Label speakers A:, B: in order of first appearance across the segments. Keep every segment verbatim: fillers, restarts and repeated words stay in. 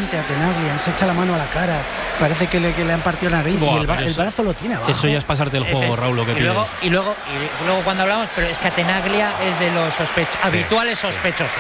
A: delante a Tenaglia, se echa la mano a la cara, parece que le, que le han partido la nariz. Buah, y el, el brazo lo tiene abajo.
B: Eso ya es pasarte el juego, Raúl, lo que
C: y
B: pides.
C: luego, y, luego, y luego cuando hablamos, pero es que Tenaglia es de los sospech sí, habituales sospechosos.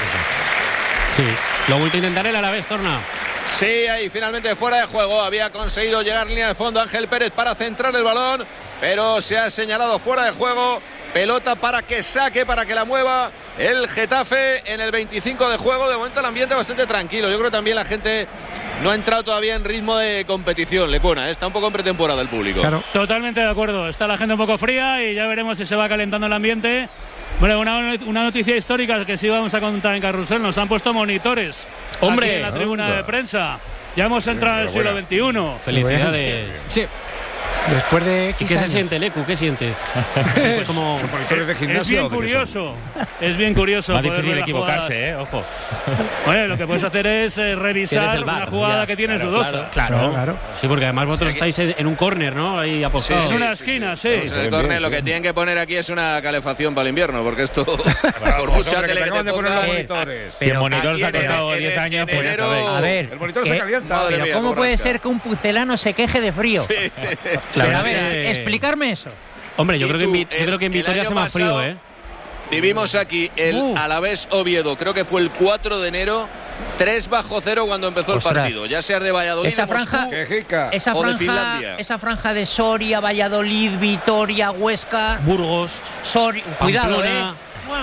B: Sí, lo ha vuelto a intentar el Alavés, Torna.
D: Sí, ahí finalmente fuera de juego. Había conseguido llegar línea de fondo Ángel Pérez para centrar el balón, pero se ha señalado fuera de juego. Pelota para que saque, para que la mueva el Getafe en el veinticinco de juego. De momento el ambiente bastante tranquilo. Yo creo que también la gente no ha entrado todavía en ritmo de competición, Lecuna, ¿eh? Está un poco en pretemporada el público.
E: Claro. Totalmente de acuerdo. Está la gente un poco fría y ya veremos si se va calentando el ambiente. Bueno, una, una noticia histórica que sí vamos a contar en Carrusel. Nos han puesto monitores.
B: ¡Hombre!
E: Aquí en la tribuna anda. de prensa. Ya hemos entrado en el siglo veintiuno.
B: Felicidades.
A: Sí. Después de
B: ¿Y qué años? se siente, Lecu? ¿Qué sientes?
E: Es, como, de es bien curioso. Es bien curioso.
F: Más difícil equivocarse, ¿eh? Ojo.
E: Bueno, lo que puedes hacer es eh, revisar una jugada ya, que tienes
B: claro,
E: dudosa.
B: Claro, claro, claro, claro. Sí, porque además vosotros sí, estáis en un córner, ¿no? Ahí apostados.
E: Sí, sí, en una esquina, sí. sí.
D: sí. sí. El córner lo que tienen que poner aquí es una calefacción para el invierno, porque esto, por mucha tele que te ponga...
F: Si el monitor se ha costado diez años, pues ya sabéis.
C: A ver,
G: el monitor se calienta.
C: Pero ¿cómo puede ser que un pucelano se queje de frío? Pero a ver, explicarme eso.
B: Hombre, yo creo, que en, yo creo que en Vitoria hace más frío, ¿eh?
D: Vivimos aquí el uh. Alavés Oviedo, creo que fue el cuatro de enero, tres bajo cero cuando empezó Ostras. el partido. Ya sea de Valladolid,
C: esa
D: de
C: franja,
D: Moscú,
C: esa
D: o
C: franja,
D: de Finlandia.
C: Esa franja de Soria, Valladolid, Vitoria, Huesca,
B: Burgos,
C: Soria. Cuidado, ¿eh? Bueno.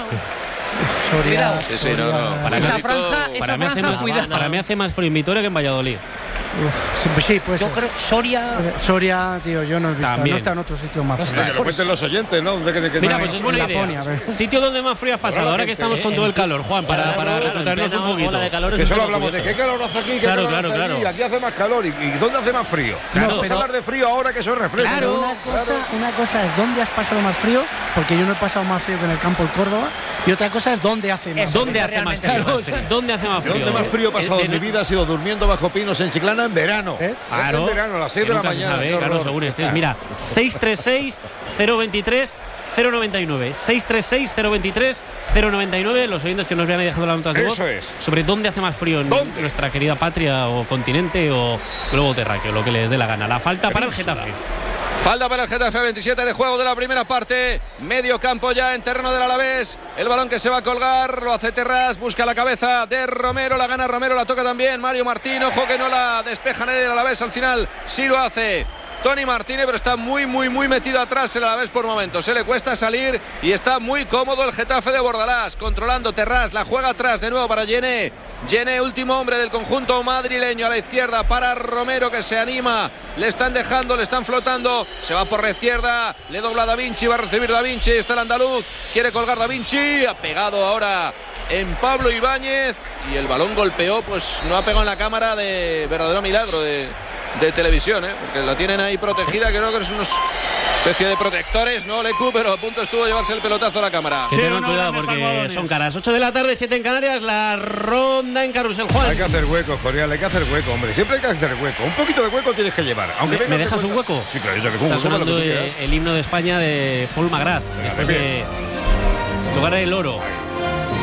A: Soria,
D: sí, sí, no, no.
C: Para, esa franja, esa
B: para, mí
C: franja,
B: más,
C: cuidado.
B: para mí hace más frío en Vitoria que en Valladolid.
A: Uf, sí, pues sí, pues
C: yo creo Soria.
A: Soria, tío, yo no he visto.
B: También.
A: No está en otro sitio más frío.
G: Que lo cuenten los oyentes, ¿no? De que, de que
B: Mira,
G: no,
B: pues es buena idea.
A: Laponia,
B: sitio donde más frío has pasado, ahora que estamos con todo el calor, Juan, para, para retrotraernos un poquito.
G: De calor que solo hablamos de qué calor hace aquí, qué
B: claro,
G: calor
B: claro,
G: hace
B: claro.
G: allí, aquí hace más calor. ¿Y, y dónde hace más frío?
B: Claro,
G: no, pero, hablar de frío ahora que eso refresca.
A: Claro, una cosa, claro. una cosa es dónde has pasado más frío, porque yo no he pasado más frío que en el campo el Córdoba, y otra cosa es dónde hace más
B: frío. ¿Dónde hace más frío? ¿Dónde hace más frío?
G: ¿Dónde más frío he pasado en mi vida? Ha sido durmiendo bajo pinos en Chiclana en verano.
B: Claro.
G: En verano, a las seis de la mañana.
B: Sabe, claro, según estés. Mira, seis tres seis, cero veintitrés, cero noventa y nueve. seis tres seis, cero veintitrés, cero noventa y nueve. Los oyentes que nos vean ahí dejando las notas de voz
G: es.
B: sobre dónde hace más frío en ¿Dónde? nuestra querida patria o continente o globo terráqueo, lo que les dé la gana. La falta para el Getafe.
D: Falta para el Getafe, veintisiete de juego de la primera parte. Medio campo ya en terreno del Alavés. El balón que se va a colgar, lo hace Terrás, busca la cabeza de Romero, la gana Romero, la toca también Mario Martín. Ojo que no la despeja nadie del Alavés al final. Sí lo hace Tony Martínez, pero está muy, muy, muy metido atrás el Alavés por momentos. Se le cuesta salir y está muy cómodo el Getafe de Bordalás. Controlando Terrás, la juega atrás de nuevo para Yené. Yené, último hombre del conjunto madrileño a la izquierda para Romero que se anima. Le están dejando, le están flotando. Se va por la izquierda, le dobla Da Vinci, va a recibir Da Vinci. Está el andaluz, quiere colgar Da Vinci. Ha pegado ahora en Pablo Ibáñez y el balón golpeó, pues no ha pegado en la cámara de verdadero milagro de... de televisión, ¿eh? Porque la tienen ahí protegida, creo que es una especie de protectores, ¿no, Lecu? Pero a punto estuvo de llevarse el pelotazo a la cámara.
B: Que tengan cuidado porque son caras. ocho de la tarde, siete en Canarias, la ronda en Carrusel, Juan.
G: Hay que hacer hueco, Corial, hay que hacer hueco, hombre. Siempre hay que hacer hueco. Un poquito de hueco tienes que llevar. Aunque
B: ¿Me, ¿me dejas un hueco?
G: Sí, claro, yo que
B: Está sonando el, el himno de España de Paul McGrath. Después de Lugar del Oro.